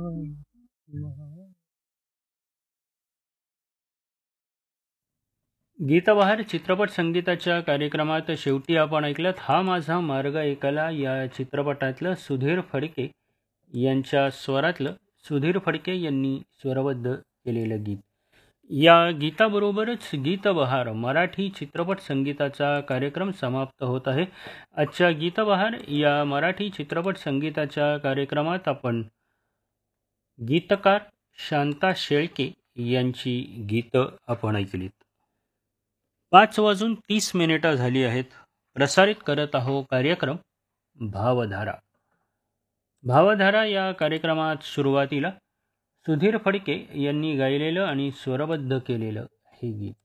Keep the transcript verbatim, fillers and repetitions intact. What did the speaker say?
गीतबहार चित्रपट संगीताच्या कार्यक्रमात शेवटी आपण ऐकलत हा माझा मार्ग ऐकायला या चित्रपटातलं सुधीर फडके यांच्या स्वरातलं सुधीर फडके यांनी स्वरबद्ध केलेलं गीत. या गीताबरोबरच गीतबहार मराठी चित्रपट संगीताचा कार्यक्रम समाप्त होत आहे. आजच्या गीतबहार या मराठी चित्रपट संगीताच्या कार्यक्रमात आपण गीतकार शांता शेळके यांची गीतं आपण ऐकलीत. पाच वाजून तीस मिनिटं झाली आहेत. प्रसारित करत आहो कार्यक्रम भावधारा. भावधारा या कार्यक्रमात सुरुवातीला सुधीर फडके यांनी गायलेलं आणि स्वरबद्ध केलेलं हे गीत.